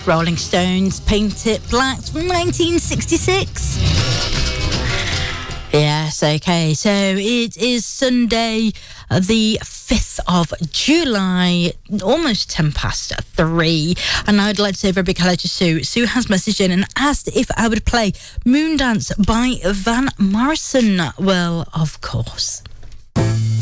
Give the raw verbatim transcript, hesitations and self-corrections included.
Rolling Stones, Paint It Black from nineteen sixty-six. Yes, okay, so it is Sunday, uh, the fifth of July, almost ten past three, and I'd like to say a very big hello to Sue. Sue has messaged in and asked if I would play Moondance by Van Morrison. Well, of course.